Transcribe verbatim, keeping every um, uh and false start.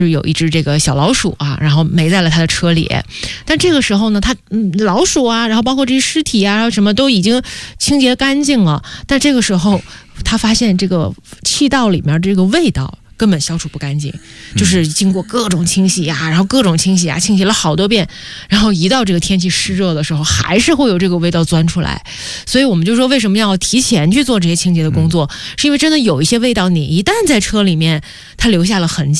有一只这个小老鼠啊，然后没在了他的车里。但这个时候呢，他嗯老鼠啊，然后包括这些尸体啊，然后什么都已经清洁干净了。但这个时候，他发现这个气道里面这个味道根本消除不干净，就是经过各种清洗啊，然后各种清洗啊，清洗了好多遍，然后一到这个天气湿热的时候，还是会有这个味道钻出来。所以我们就说，为什么要提前去做这些清洁的工作，是因为真的有一些味道，你一旦在车里面，它留下了痕迹。